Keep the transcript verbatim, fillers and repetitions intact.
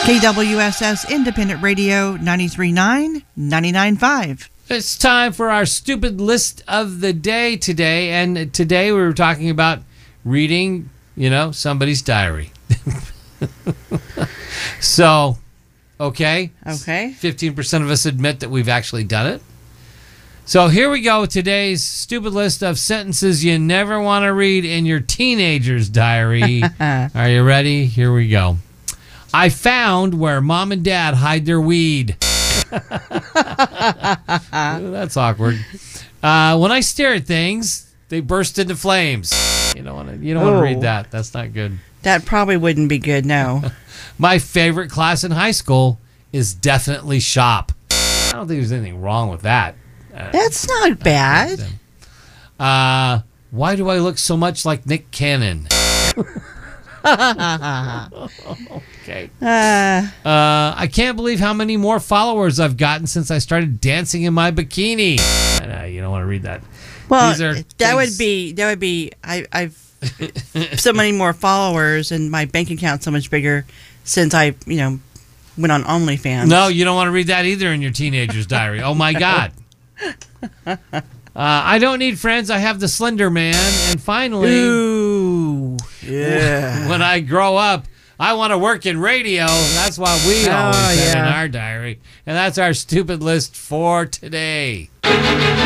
K W S S Independent Radio, ninety-three point nine, ninety-nine point five. It's time for our stupid list of the day today. And today we were talking about reading, you know, somebody's diary. So, okay. Okay. fifteen percent of us admit that we've actually done it. So here we go. Today's stupid list of sentences you never want to read in your teenager's diary. Are you ready? Here we go. I found where mom and dad hide their weed. That's awkward. Uh, when I stare at things, they burst into flames. You don't want to. You don't Oh. want to read that. That's not good. That probably wouldn't be good, no. My favorite class in high school is definitely shop. I don't think there's anything wrong with that. Uh, That's not bad. Uh, why do I look so much like Nick Cannon? Okay. Uh, Uh, I can't believe how many more followers I've gotten since I started dancing in my bikini. Uh, you don't want to read that. well, These are that things- would be, that would be, I, I've so many more followers and my bank account's so much bigger since I, you know, went on OnlyFans. No, you don't want to read that either in your teenager's diary. Oh, my God. Uh, I don't need friends. I have the Slender Man. And finally, Ooh. Yeah. when I grow up, I want to work in radio. That's what we Oh, always said in yeah. our diary. And that's our stupid list for today.